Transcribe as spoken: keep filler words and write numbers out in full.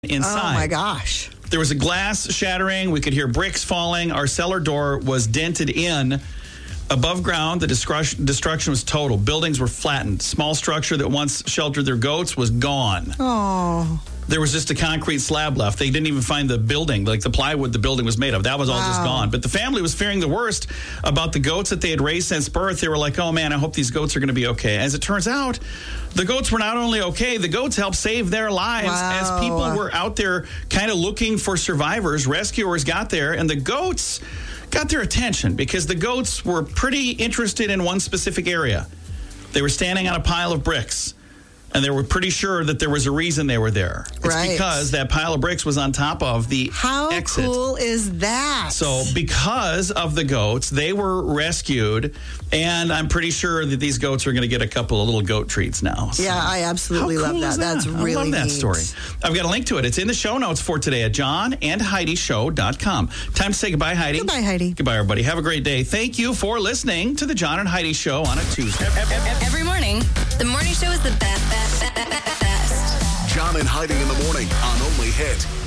inside. Oh, my gosh. There was a glass shattering. We could hear bricks falling. Our cellar door was dented in. Above ground, the destruction destruction was total. Buildings were flattened. Small structure that once sheltered their goats was gone. Oh. There was just a concrete slab left. They didn't even find the building, like the plywood the building was made of. That was all wow. just gone. But the family was fearing the worst about the goats that they had raised since birth. They were like, oh, man, I hope these goats are going to be okay. As it turns out, the goats were not only okay, the goats helped save their lives. Wow. As people were out there kind of looking for survivors, rescuers got there, and the goats got their attention because the goats were pretty interested in one specific area. They were standing on a pile of bricks. And they were pretty sure that there was a reason they were there. It's right. because that pile of bricks was on top of the How exit. How cool is that? So because of the goats, they were rescued. And I'm pretty sure that these goats are going to get a couple of little goat treats now. So yeah, I absolutely how love cool that. is that. That's really I love that neat. story. I've got a link to it. It's in the show notes for today at john and heidi show dot com. Time to say goodbye, Heidi. Goodbye, Heidi. Goodbye, everybody. Have a great day. Thank you for listening to the John and Heidi Show on a Tuesday. Every morning, the morning show is the best, best, best, best. John and Heidi in the morning on Only Hit